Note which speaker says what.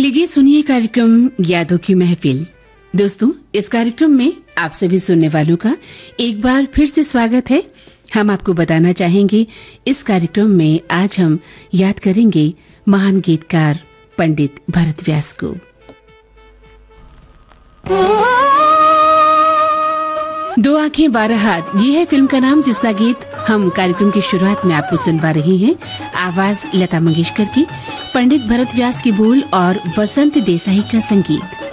Speaker 1: लीजिए सुनिए कार्यक्रम यादों की महफिल। दोस्तों, इस कार्यक्रम में आप सभी सुनने वालों का एक बार फिर से स्वागत है। हम आपको बताना चाहेंगे इस कार्यक्रम में आज हम याद करेंगे महान गीतकार पंडित भरत व्यास को। दो आंखें 12 हाथ, ये है फिल्म का नाम, जिसका गीत हम कार्यक्रम की शुरुआत में आपको सुनवा रहे हैं। आवाज लता मंगेशकर की, पंडित भरत व्यास की बोल और वसंत देसाई का संगीत।